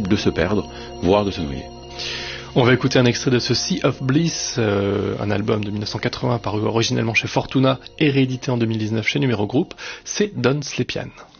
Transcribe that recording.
de se perdre, voire de se noyer. On va écouter un extrait de ce Sea of Bliss, un album de 1980 paru originellement chez Fortuna et réédité en 2019 chez Numéro Groupe. C'est Don Slepian.